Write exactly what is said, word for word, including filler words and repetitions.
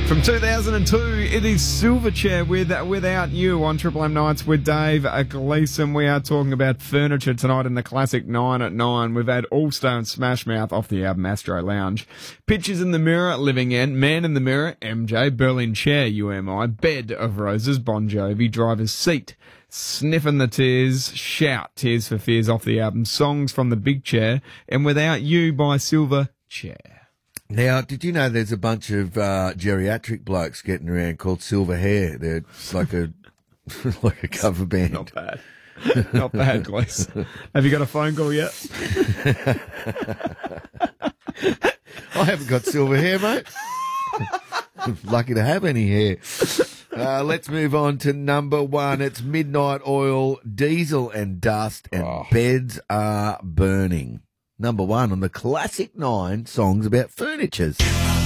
From two thousand two, it is Silverchair with Without You on Triple M Nights with Dave Gleeson. We are talking about furniture tonight in the classic nine at nine. We've had All-Star and Smash Mouth off the album Astro Lounge. Pictures in the Mirror, Living End. Man in the Mirror, M J. Berlin Chair, U M I. Bed of Roses, Bon Jovi. Driver's Seat, Sniffing the Tears. Shout, Tears for Fears off the album. Songs from the Big Chair. And Without You by Silverchair. Now, did you know there's a bunch of uh, geriatric blokes getting around called Silver Hair? They're like a like a cover band. Not bad. Not bad, Glees. Have you got a phone call yet? I haven't got silver hair, mate. Lucky to have any hair. Uh, let's move on to number one. It's Midnight Oil, Diesel and Dust, and Oh. Beds Are Burning. Number one on the classic nine songs about furnitures.